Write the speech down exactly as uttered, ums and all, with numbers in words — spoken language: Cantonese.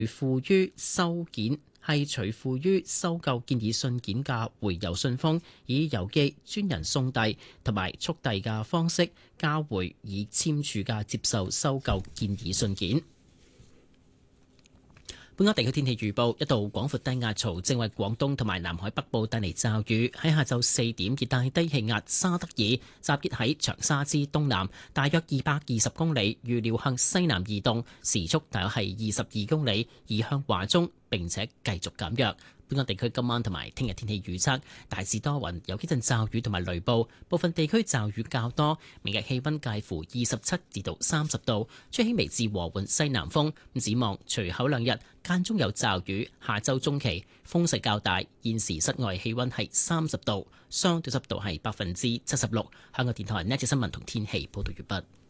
附於收件係隨附於收購建議信件嘅回郵信封，以郵寄、專人送遞同埋速遞嘅方式交回已簽署嘅接受收購建議信件。本港地區天氣預報，一道廣闊低壓槽正為廣東同埋南海北部帶嚟驟雨。喺下晝四點，熱帶低氣壓沙德爾集結喺長沙之東南，大約二百二十公里，預料向西南移動，時速大約係二十二公里，移向華中並且繼續減弱。本港地區今晚同埋聽日天氣預測，大致多雲，有幾陣驟雨同埋雷暴，部分地區驟雨較多。明日氣溫介乎二十七至到三十度，吹輕微至和緩西南風。咁展望隨後兩日間中有驟雨，下周中期風勢較大。現時室外氣溫係三十度，相對濕度係百分之七十六。香港電台呢一節新聞同天氣報道完畢。